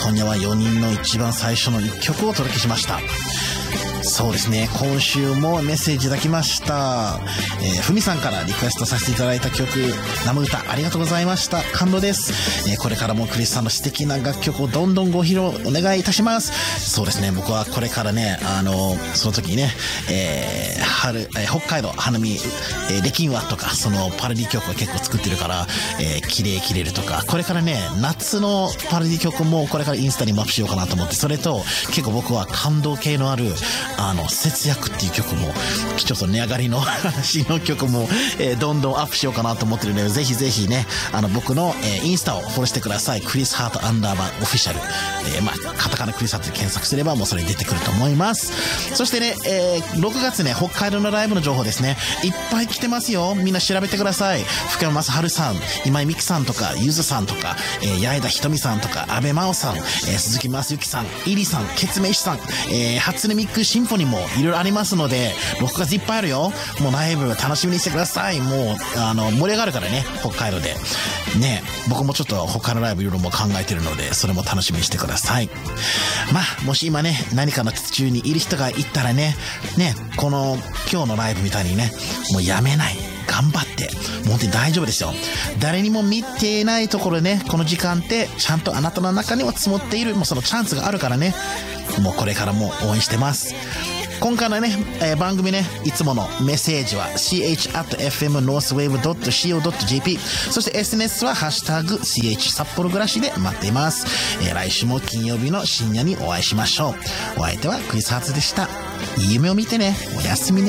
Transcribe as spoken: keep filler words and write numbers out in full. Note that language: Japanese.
今夜はよにんの一番最初のいっきょくをお届けしました。そうですね、今週もメッセージいただきました。えー、ふみさんからリクエストさせていただいた曲、生歌ありがとうございました。感動です。えー、これからもクリスさんの素敵な楽曲をどんどんご披露お願いいたします。そうですね、僕はこれからね、あのその時にね、えー、春、えー、北海道花見、えー、レキンワとかそのパロディ曲を結構作ってるから、えー、綺麗切れるとか、これからね、夏のパロディ曲もこれからインスタにもアップしようかなと思って、それと結構僕は感動系のあるあの節約っていう曲もちょっと値上がりの話の曲も、えー、どんどんアップしようかなと思ってるので、ぜひぜひね、あの僕の、えー、インスタをフォローしてください。クリスハートアンダーバーオフィシャル、えー、まあカタカナクリスハートで検索すればもうそれ出てくると思います。そしてね、えー、ろくがつね、北海道のライブの情報ですね、いっぱい来てますよ。みんな調べてください。福山雅治さん、今井美樹さんとかゆずさんとか、えー、矢枝ひとみさんとか阿部真央さん、えー、鈴木雅之さん、イリさん、ケツメイシさん、えー、初音ミックシンフォニーもいろいろありますので、ろくがついっぱいあるよ。もうライブ楽しみにしてください。もうあの盛り上がるからね、北海道でね。僕もちょっと北海道ライブいろいろも考えてるので、それも楽しみにしてください。まあもし今ね、何かの途中にいる人がいたらね、ね、この今日のライブみたいにね、もうやめない、頑張って、もう本当に大丈夫ですよ。誰にも見ていないところでね、この時間ってちゃんとあなたの中には積もっている、もうそのチャンスがあるからね、もうこれからも応援してます。今回のね、えー、番組ね、いつものメッセージは シーエイチアットエフエムノースウェーブドットシーオードットジェーピー、 そして エスエヌエス はハッシュタグ シーエイチ 札幌暮らしで待っています。えー、来週も金曜日の深夜にお会いしましょう。お相手はクリスハーツでした。いい夢を見てね。おやすみね。